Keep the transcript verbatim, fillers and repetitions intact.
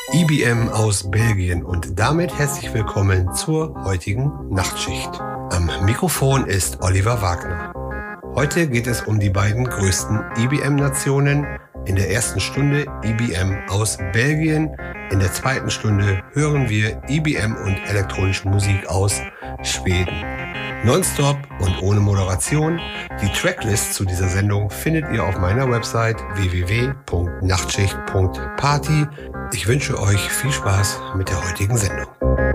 I B M aus Belgien und damit herzlich willkommen zur heutigen Nachtschicht. Am Mikrofon ist Oliver Wagner. Heute geht es um die beiden größten I B M-Nationen. In der ersten Stunde I B M aus Belgien. In der zweiten Stunde hören wir I B M und elektronische Musik aus Schweden. Nonstop und ohne Moderation. Die Tracklist zu dieser Sendung findet ihr auf meiner Website w w w punkt nachtschicht punkt party. Ich wünsche euch viel Spaß mit der heutigen Sendung.